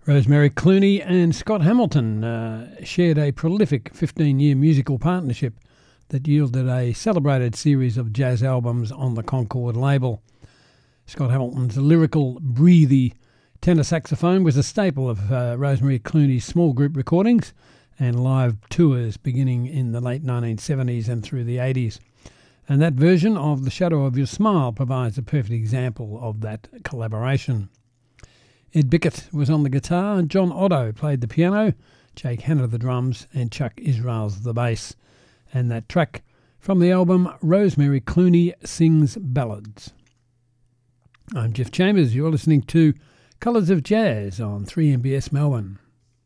Rosemary Clooney and Scott Hamilton shared a prolific 15-year musical partnership that yielded a celebrated series of jazz albums on the Concord label. Scott Hamilton's lyrical, breathy tenor saxophone was a staple of Rosemary Clooney's small group recordings and live tours beginning in the late 1970s and through the 80s. And that version of The Shadow of Your Smile provides a perfect example of that collaboration. Ed Bickett was on the guitar, and John Otto played the piano, Jake Hanna the drums, and Chuck Israels the bass. And that track from the album Rosemary Clooney Sings Ballads. I'm Jeff Chambers. You're listening to Colours of Jazz on 3MBS Melbourne.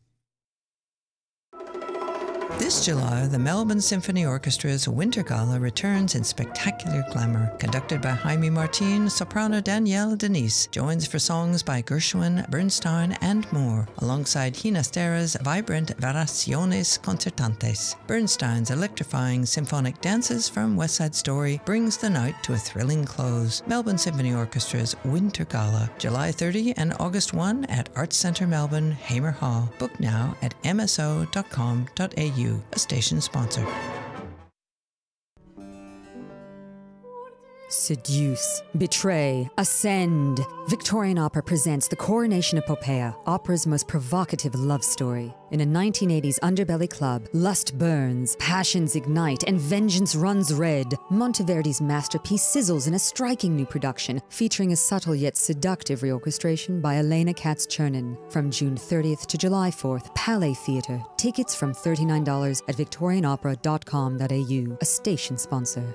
This July, the Melbourne Symphony Orchestra's Winter Gala returns in spectacular glamour. Conducted by Jaime Martin, soprano Danielle Denise joins for songs by Gershwin, Bernstein, and more, alongside Ginastera's vibrant Variaciones Concertantes. Bernstein's electrifying symphonic dances from West Side Story brings the night to a thrilling close. Melbourne Symphony Orchestra's Winter Gala, July 30 and August 1 at Arts Centre Melbourne, Hamer Hall. Book now at mso.com.au. A station sponsor. Seduce, betray, ascend. Victorian Opera presents The Coronation of Poppaea, opera's most provocative love story. In a 1980s underbelly club, lust burns, passions ignite, and vengeance runs red. Monteverdi's masterpiece sizzles in a striking new production, featuring a subtle yet seductive reorchestration by Elena Katz-Chernin. From June 30th to July 4th, Palais Theatre. Tickets from $39 at victorianopera.com.au, a station sponsor.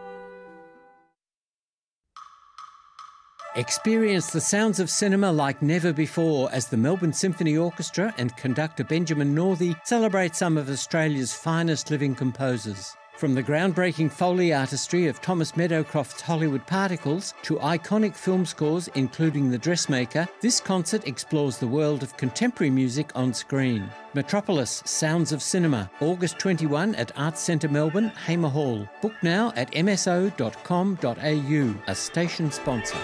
Experience the sounds of cinema like never before as the Melbourne Symphony Orchestra and conductor Benjamin Northey celebrate some of Australia's finest living composers. From the groundbreaking Foley artistry of Thomas Meadowcroft's Hollywood Particles to iconic film scores including The Dressmaker, this concert explores the world of contemporary music on screen. Metropolis Sounds of Cinema, August 21 at Arts Centre Melbourne, Hamer Hall. Book now at mso.com.au, a station sponsor.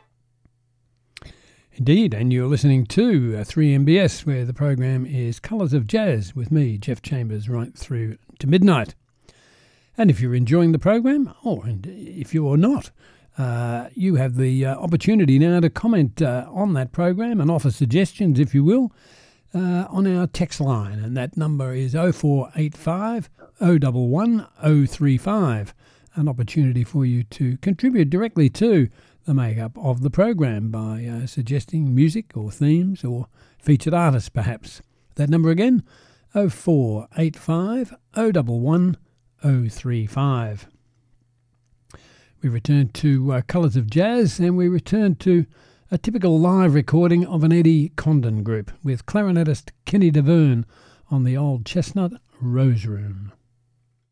Indeed, and you're listening to 3MBS, where the program is Colours of Jazz with me, Jeff Chambers, right through to midnight. And if you're enjoying the program, and if you're not, you have the opportunity now to comment on that program and offer suggestions, if you will, on our text line. And that number is 0485 011 035. An opportunity for you to contribute directly to the makeup of the program by suggesting music or themes or featured artists perhaps. That number again, 0485 011 035. We return to Colours of Jazz, and we return to a typical live recording of an Eddie Condon group with clarinetist Kenny DeVerne on the old chestnut Rose Room.